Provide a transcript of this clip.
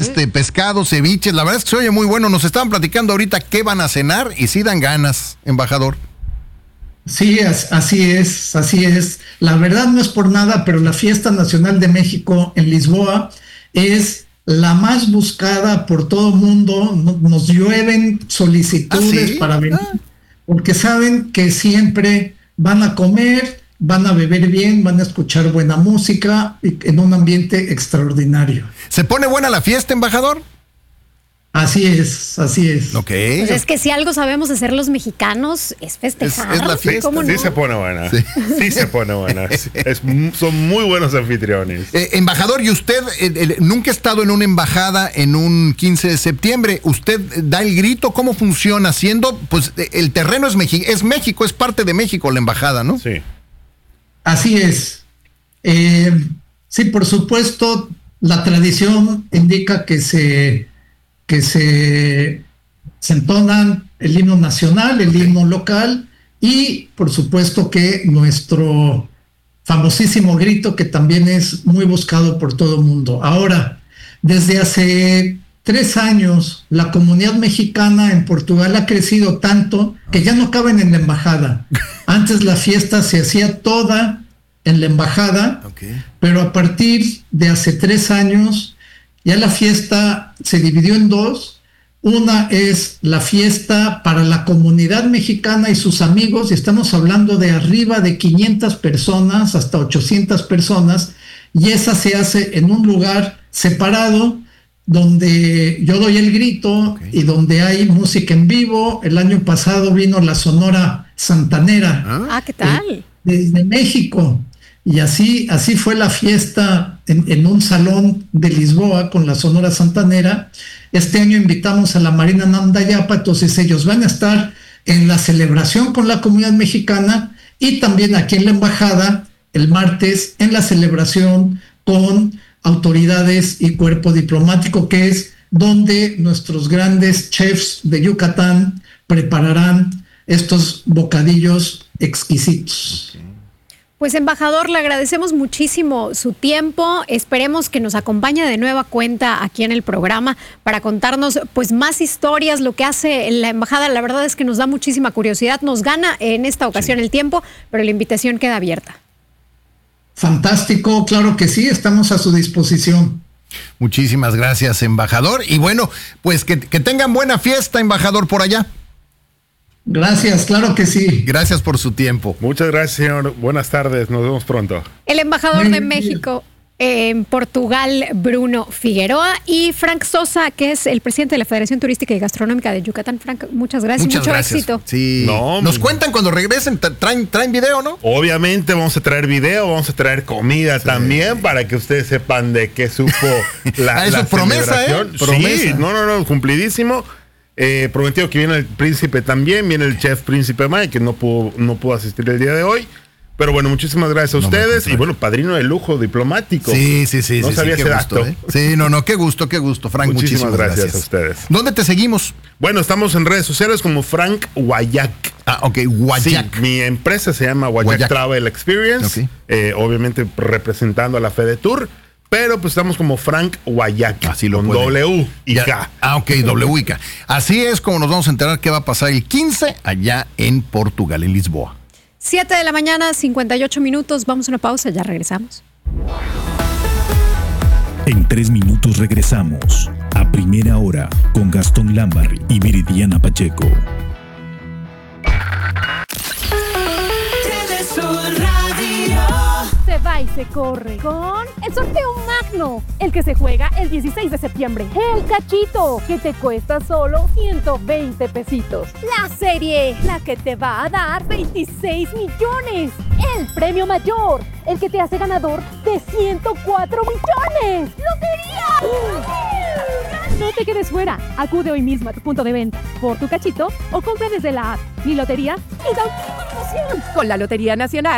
pescados, ceviches, la verdad es que se oye muy bueno. Nos estaban platicando ahorita qué van a cenar y sí dan ganas, embajador. Sí, así es. La verdad no es por nada, pero la Fiesta Nacional de México en Lisboa es la más buscada por todo el mundo. Nos llueven solicitudes para venir, porque saben que siempre van a comer, van a beber bien, van a escuchar buena música en un ambiente extraordinario. ¿Se pone buena la fiesta, embajador? Así es. Ok. Pues es que si algo sabemos hacer los mexicanos es festejar. Es la fiesta. ¿Cómo no? Sí se pone buena. Sí se pone buena. Son muy buenos anfitriones. Embajador, ¿y usted nunca ha estado en una embajada en un 15 de septiembre? ¿Usted da el grito? ¿Cómo funciona? Pues el terreno es México, es parte de México la embajada, ¿no? Sí. Así es. Sí, por supuesto, la tradición indica que se entonan el himno nacional, el himno local y por supuesto que nuestro famosísimo grito, que también es muy buscado por todo el mundo. Ahora, desde hace 3 años, la comunidad mexicana en Portugal ha crecido tanto que ya no caben en la embajada. Antes la fiesta se hacía toda en la embajada, pero a partir de hace 3 años ya la fiesta se dividió en 2. Una es la fiesta para la comunidad mexicana y sus amigos, y estamos hablando de arriba de 500 personas hasta 800 personas, y esa se hace en un lugar separado donde yo doy el grito y donde hay música en vivo. El año pasado vino la Sonora Santanera. ¿Qué tal? Desde México. Y así fue la fiesta en un salón de Lisboa con la Sonora Santanera. Este año invitamos a la Marina Nandayapa, entonces ellos van a estar en la celebración con la comunidad mexicana y también aquí en la embajada el martes en la celebración con autoridades y cuerpo diplomático, que es donde nuestros grandes chefs de Yucatán prepararán estos bocadillos exquisitos. Pues embajador, le agradecemos muchísimo su tiempo. Esperemos que nos acompañe de nueva cuenta aquí en el programa para contarnos pues más historias, lo que hace la embajada. La verdad es que nos da muchísima curiosidad. Nos gana en esta ocasión el tiempo, pero la invitación queda abierta. Fantástico, claro que sí, estamos a su disposición. Muchísimas gracias, embajador. Y bueno, pues que tengan buena fiesta, embajador, por allá. Gracias, claro que sí. Gracias por su tiempo. Muchas gracias, señor. Buenas tardes, nos vemos pronto. El embajador de México en Portugal, Bruno Figueroa, y Frank Sosa, que es el presidente de la Federación Turística y Gastronómica de Yucatán. Frank, muchas gracias. Mucho éxito. Sí. Nos cuentan cuando regresen, traen video, ¿no? Obviamente vamos a traer video, vamos a traer comida también para que ustedes sepan de qué supo la promesa, celebración. Promesa. Sí, no, cumplidísimo. Prometido que viene el príncipe también, viene el chef Príncipe Mike, que no pudo asistir el día de hoy. Pero bueno, muchísimas gracias a ustedes. Y bueno, padrino de lujo diplomático. Sí. No sabía ese dato. Sí, qué gusto, Frank. Muchísimas gracias a ustedes. ¿Dónde te seguimos? Bueno, estamos en redes sociales como Frank Guayac. Guayac. Sí, mi empresa se llama Guayac Travel Experience. Obviamente representando a la FedeTour. Pero pues estamos como Frank Guayac, así lo con pueden. W y K. W y K. Así es como nos vamos a enterar qué va a pasar el 15 allá en Portugal, en Lisboa. 7 de la mañana, 58 minutos. Vamos a una pausa, ya regresamos. En 3 minutos regresamos a Primera Hora con Gastón Lámbar y Viridiana Pacheco. Se va y se corre con el sorteo magno, el que se juega el 16 de septiembre. El cachito, que te cuesta solo 120 pesitos. La serie, la que te va a dar 26 millones. El premio mayor, el que te hace ganador de 104 millones. ¡Lotería! No te quedes fuera. Acude hoy mismo a tu punto de venta por tu cachito o compra desde la app Mi Lotería y da un emoción con la Lotería Nacional.